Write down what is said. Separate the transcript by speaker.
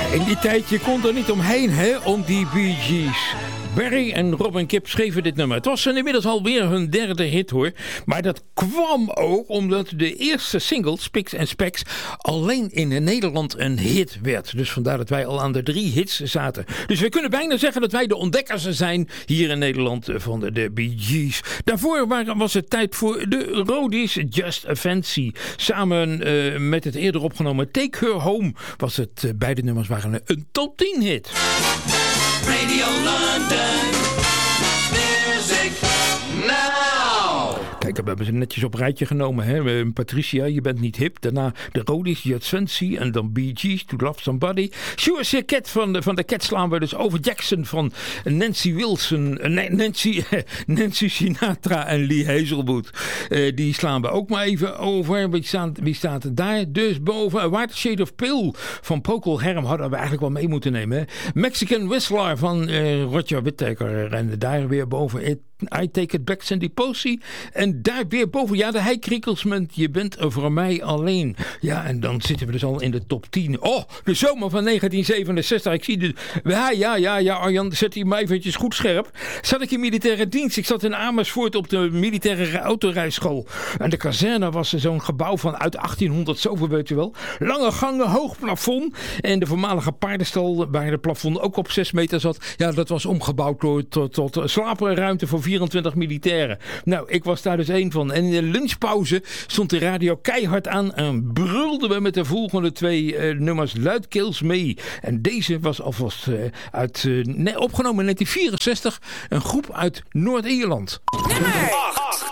Speaker 1: In die tijd, je kon er niet omheen, hè, om die Bee Gees. Barry en Robin Gibb schreven dit nummer. Het was inmiddels alweer hun derde hit, hoor. Maar dat kwam ook omdat de eerste single, Spicks and Specks, alleen in Nederland een hit werd. Dus vandaar dat wij al aan de 3 hits zaten. Dus we kunnen bijna zeggen dat wij de ontdekkers zijn hier in Nederland van de Bee Gees. Daarvoor was het tijd voor de Roadies, Just a Fancy. Samen met het eerder opgenomen Take Her Home was het, beide nummers waren een top 10 hit.
Speaker 2: Radio London, music now.
Speaker 1: Kijk, we hebben ze netjes op rijtje genomen. Hè? Patricia, je bent niet hip. Daarna de Roadies, Just Fancy. En dan Bee Gees, To Love Somebody. Sure Cat van de Cat slaan we dus over. Jackson van Nancy Wilson. Nancy Sinatra en Lee Hazelwood. Die slaan we ook maar even over. Wie staat er daar dus boven? White Shade of Pale van Procol Harum hadden we eigenlijk wel mee moeten nemen. Hè? Mexican Whistler van Roger Whittaker. En daar weer boven I Take It Back, Sandy Posey. En daar weer boven, ja, de Heikrikkelsment, Je bent er voor mij alleen. Ja, en dan zitten we dus al in de top 10. Oh, de zomer van 1967. Ik zie ja, Arjan, zet hij mij eventjes goed scherp. Zat ik in militaire dienst. Ik zat in Amersfoort op de militaire autorijschool. En de kazerne was zo'n gebouw van uit 1800 zoveel, weet je wel. Lange gangen, hoog plafond. En de voormalige paardenstal, waar de plafond ook op 6 meter zat. Ja, dat was omgebouwd tot slaapruimte voor 24 militairen. Nou, ik was daar dus één van. En in de lunchpauze stond de radio keihard aan en brulden we met de volgende 2 nummers luidkeels mee. En deze was alvast opgenomen in 1964. Een groep uit Noord-Ierland.
Speaker 2: Nummer 8.